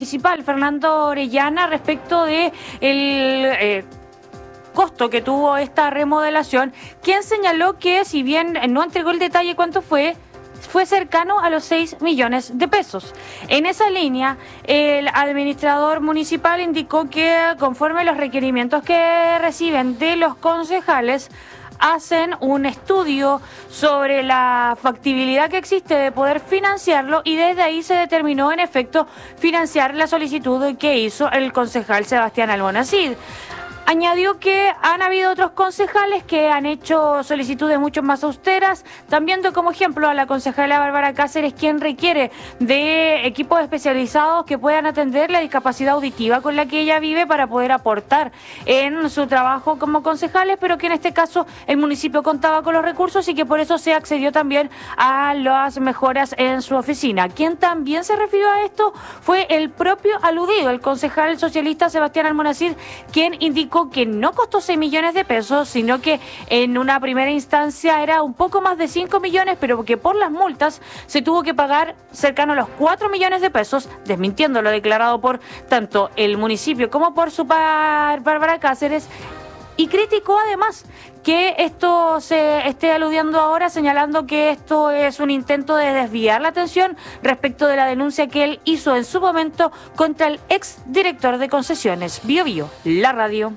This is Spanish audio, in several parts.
municipal, Fernando Orellana, respecto de el costo que tuvo esta remodelación, quien señaló que, si bien no entregó el detalle cuánto fue cercano a los 6 millones de pesos. En esa línea, el administrador municipal indicó que, conforme los requerimientos que reciben de los concejales, hacen un estudio sobre la factibilidad que existe de poder financiarlo, y desde ahí se determinó en efecto financiar la solicitud que hizo el concejal Sebastián Almonacid. Añadió que han habido otros concejales que han hecho solicitudes mucho más austeras, también de como ejemplo a la concejala Bárbara Cáceres, quien requiere de equipos especializados que puedan atender la discapacidad auditiva con la que ella vive para poder aportar en su trabajo como concejales, pero que en este caso el municipio contaba con los recursos y que por eso se accedió también a las mejoras en su oficina. Quien también se refirió a esto fue el propio aludido, el concejal socialista Sebastián Almonacid, quien indicó que no costó 6 millones de pesos, sino que en una primera instancia era un poco más de 5 millones, pero que por las multas se tuvo que pagar cercano a los 4 millones de pesos, desmintiendo lo declarado por tanto el municipio como por su par Bárbara Cáceres. Y criticó además que esto se esté aludiendo ahora, señalando que esto es un intento de desviar la atención respecto de la denuncia que él hizo en su momento contra el ex director de concesiones. Bio Bio, la radio.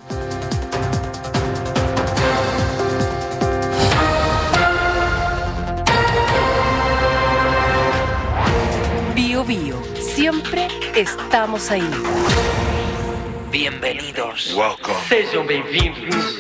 Bio Bio, siempre estamos ahí. Bienvenidos. Welcome. Sejam bem-vindos.